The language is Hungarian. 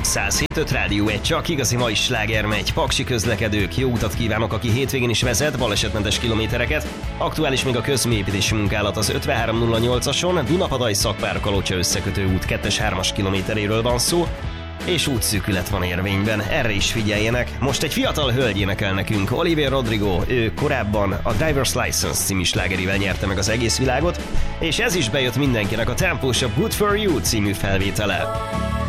107.5 Rádió, egy csak igazi mai sláger megy. Paksi közlekedők, jó utat kívánok, aki hétvégén is vezet, balesetmentes kilométereket. Aktuális még a közműépítési munkálat az 5308-ason, Dunapadaj-Szakvár-Kalocsa összekötő út 2-3-as kilométeréről van szó, és útszűkület van érvényben, erre is figyeljenek. Most egy fiatal hölgy énekel nekünk, Olivia Rodrigo, ő korábban a Driver's License című slágerivel nyerte meg az egész világot, és ez is bejött mindenkinek, a tempósabb Good For You című felvétele.